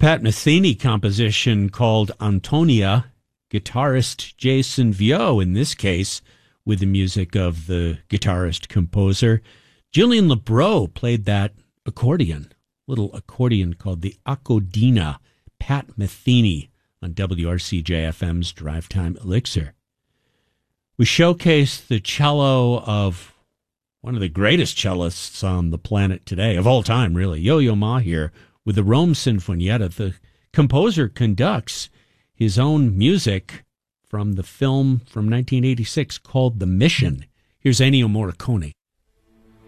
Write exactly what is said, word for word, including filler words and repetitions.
Pat Metheny composition called Antonia, guitarist Jason Vio, in this case, with the music of the guitarist-composer. Gillian LeBreau played that accordion, little accordion called the Acodina. Pat Metheny on W R C J F M's Drive Time Elixir. We showcase the cello of one of the greatest cellists on the planet today, of all time, really, Yo-Yo Ma here, with the Rome Sinfonietta. The composer conducts his own music from the film from nineteen eighty-six called The Mission. Here's Ennio Morricone.